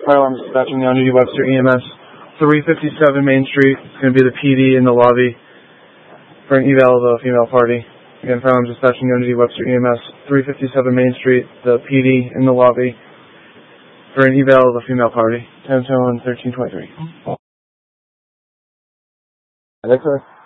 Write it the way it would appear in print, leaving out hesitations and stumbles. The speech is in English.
fire alarm dispatching the on-duty Webster EMS. 357 Main Street. It's going to be the PD in the lobby for an eval of a female party. Again, fire alarm dispatching the on-duty Webster EMS. 357 Main Street. The PD in the lobby for an eval of a female party. 10-1323. Alexa.